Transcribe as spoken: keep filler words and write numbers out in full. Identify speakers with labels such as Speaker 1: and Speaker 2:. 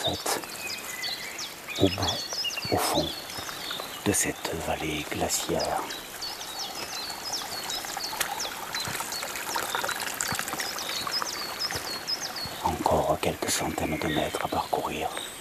Speaker 1: fait, au bout, au fond de cette vallée glaciaire. Encore quelques centaines de mètres à parcourir.